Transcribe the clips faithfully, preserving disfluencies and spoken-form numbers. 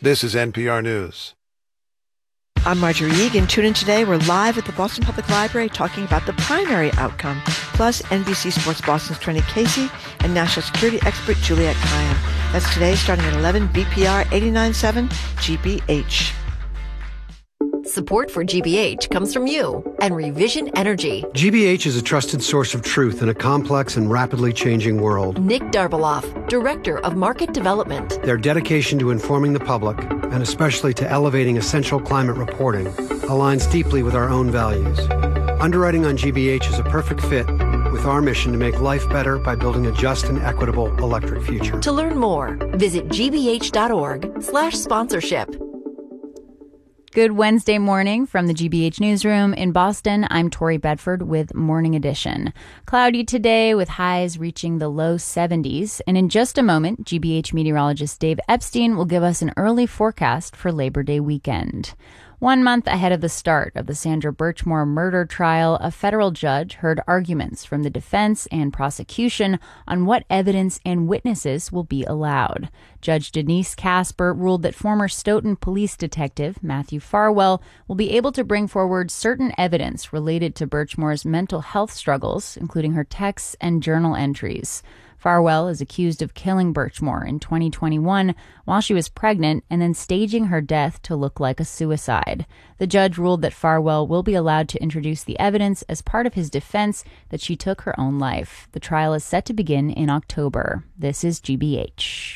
This is N P R News. I'm Marjorie Egan. Tune in today. We're live at the Boston Public Library talking about the primary outcome, plus N B C Sports Boston's Tony Casey and national security expert Juliette Kayyem. That's today starting at eleven, B P R eighty-nine point seven G B H. Support for G B H comes from you and Revision Energy. G B H is a trusted source of truth in a complex and rapidly changing world. Nick Darbeloff, Director of Market Development. Their dedication to informing the public, and especially to elevating essential climate reporting, aligns deeply with our own values. Underwriting on G B H is a perfect fit with our mission to make life better by building a just and equitable electric future. To learn more, visit gbh.org slash sponsorship. Good Wednesday morning from the G B H Newsroom in Boston. I'm Tori Bedford with Morning Edition. Cloudy today with highs reaching the low seventies. And in just a moment, G B H meteorologist Dave Epstein will give us an early forecast for Labor Day weekend. One month ahead of the start of the Sandra Birchmore murder trial, a federal judge heard arguments from the defense and prosecution on what evidence and witnesses will be allowed. Judge Denise Casper ruled that former Stoughton police detective Matthew Farwell will be able to bring forward certain evidence related to Birchmore's mental health struggles, including her texts and journal entries. Farwell is accused of killing Birchmore in twenty twenty-one while she was pregnant and then staging her death to look like a suicide. The judge ruled that Farwell will be allowed to introduce the evidence as part of his defense that she took her own life. The trial is set to begin in October. This is G B H.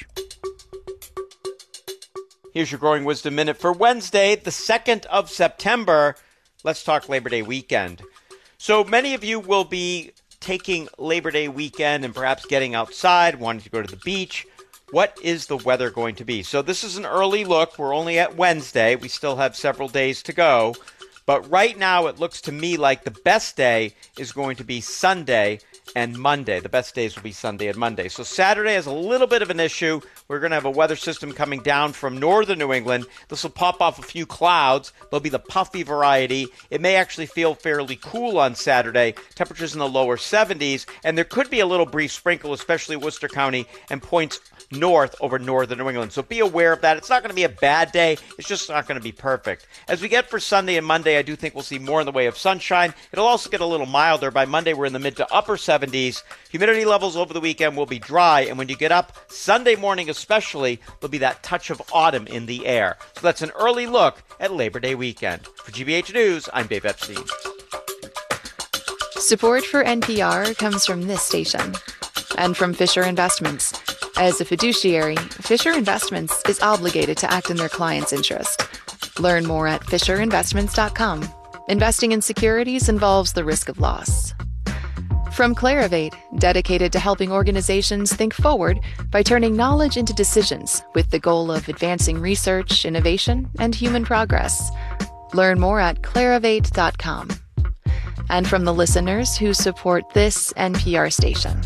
Here's your Growing Wisdom Minute for Wednesday, the second of September. Let's talk Labor Day weekend. So many of you will be taking Labor Day weekend and perhaps getting outside, wanting to go to the beach. What is the weather going to be? So this is an early look. We're only at Wednesday. We still have several days to go. But right now it looks to me like the best day is going to be Sunday and Monday. The best days will be Sunday and Monday. So Saturday is a little bit of an issue. We're going to have a weather system coming down from northern New England. This will pop off a few clouds. They'll be the puffy variety. It may actually feel fairly cool on Saturday. Temperatures in the lower seventies. And there could be a little brief sprinkle, especially Worcester County and points north over northern New England. So be aware of that. It's not going to be a bad day. It's just not going to be perfect. As we get for Sunday and Monday, I do think we'll see more in the way of sunshine. It'll also get a little milder. By Monday, we're in the mid to upper seventies. Humidity levels over the weekend will be dry. And when you get up Sunday morning especially, there'll be that touch of autumn in the air. So that's an early look at Labor Day weekend. For G B H News, I'm Dave Epstein. Support for N P R comes from this station and from Fisher Investments. As a fiduciary, Fisher Investments is obligated to act in their client's interest. Learn more at fisher investments dot com. Investing in securities involves the risk of loss. From Clarivate, dedicated to helping organizations think forward by turning knowledge into decisions with the goal of advancing research, innovation, and human progress. Learn more at clarivate dot com. And from the listeners who support this N P R station.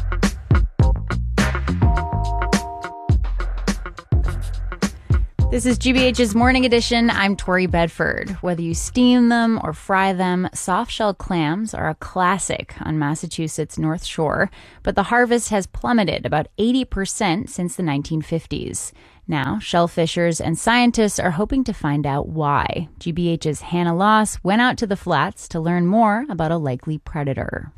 This is G B H's Morning Edition. I'm Tori Bedford. Whether you steam them or fry them, soft-shell clams are a classic on Massachusetts' North Shore, but the harvest has plummeted about eighty percent since the nineteen fifties. Now, shellfishers and scientists are hoping to find out why. G B H's Hannah Loss went out to the flats to learn more about a likely predator.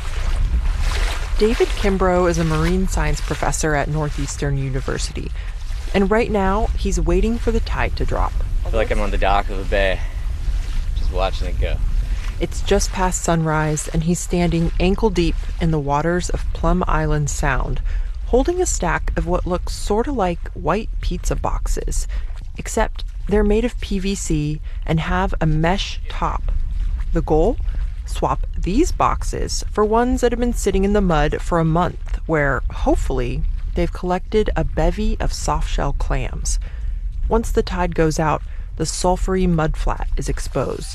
David Kimbrough is a marine science professor at Northeastern University. And right now, he's waiting for the tide to drop. I feel like I'm on the dock of a bay, just watching it go. It's just past sunrise, and he's standing ankle-deep in the waters of Plum Island Sound, holding a stack of what looks sort of like white pizza boxes, except they're made of P V C and have a mesh top. The goal? Swap these boxes for ones that have been sitting in the mud for a month, where, hopefully, they've collected a bevy of soft-shell clams. Once the tide goes out, the sulfury mudflat is exposed.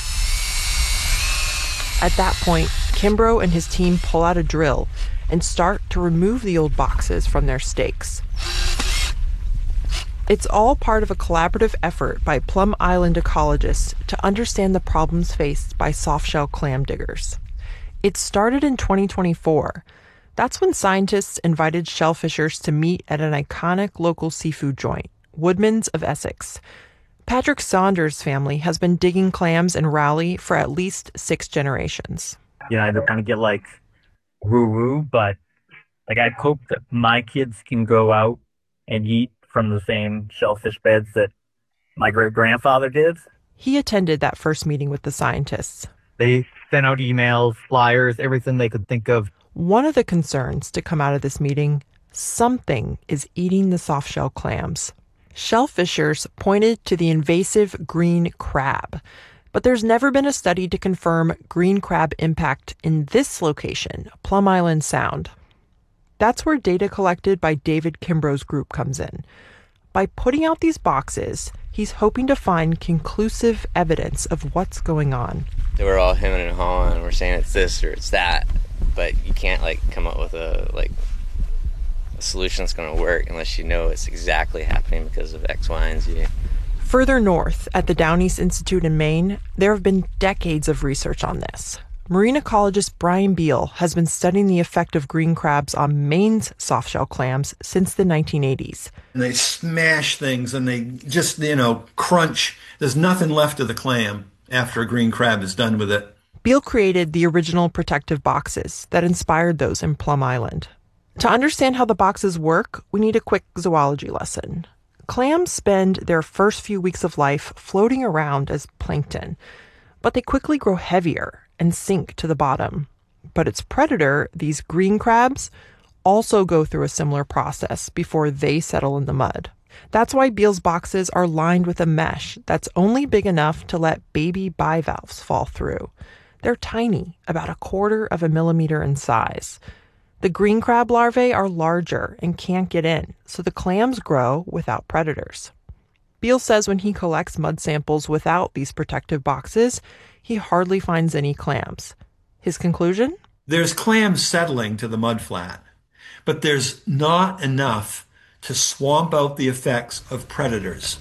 At that point, Kimbrough and his team pull out a drill and start to remove the old boxes from their stakes. It's all part of a collaborative effort by Plum Island ecologists to understand the problems faced by soft-shell clam diggers. It started in twenty twenty-four. That's when scientists invited shellfishers to meet at an iconic local seafood joint, Woodmans of Essex. Patrick Saunders' family has been digging clams in Rowley for at least six generations. You know, I don't kind of get like woo-woo, but like I hope that my kids can go out and eat from the same shellfish beds that my great-grandfather did. He attended that first meeting with the scientists. They sent out emails, flyers, everything they could think of. One of the concerns to come out of this meeting, something is eating the soft-shell clams. Shellfishers pointed to the invasive green crab, but there's never been a study to confirm green crab impact in this location, Plum Island Sound. That's where data collected by David Kimbrough's group comes in. By putting out these boxes, he's hoping to find conclusive evidence of what's going on. They were all hemming and hawing, and we're saying it's this or it's that, but you can't like come up with a like a solution that's going to work unless you know it's exactly happening because of X, Y, and Z. Further north, at the Down East Institute in Maine, there have been decades of research on this. Marine ecologist Brian Beal has been studying the effect of green crabs on Maine's softshell clams since the nineteen eighties. And they smash things and they just, you know, crunch. There's nothing left of the clam after a green crab is done with it. Beal created the original protective boxes that inspired those in Plum Island. To understand how the boxes work, we need a quick zoology lesson. Clams spend their first few weeks of life floating around as plankton, but they quickly grow heavier and sink to the bottom. But its predator, these green crabs, also go through a similar process before they settle in the mud. That's why Beal's boxes are lined with a mesh that's only big enough to let baby bivalves fall through. They're tiny, about a quarter of a millimeter in size. The green crab larvae are larger and can't get in, so the clams grow without predators. Beal says when he collects mud samples without these protective boxes, he hardly finds any clams. His conclusion? There's clams settling to the mudflat, but there's not enough to swamp out the effects of predators.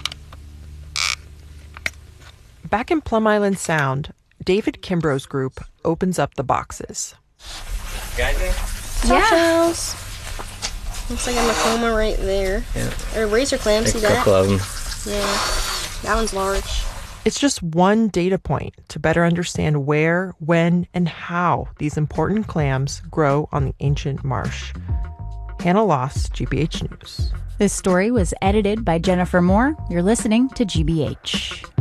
Back in Plum Island Sound, David Kimbrough's group opens up the boxes. Guys in? Yeah. Shells. Looks like a Macoma right there. Yeah. Or razor clams, see a that? couple of them. Yeah. That one's large. It's just one data point to better understand where, when, and how these important clams grow on the ancient marsh. Hannah Loss, G B H News. This story was edited by Jennifer Moore. You're listening to G B H.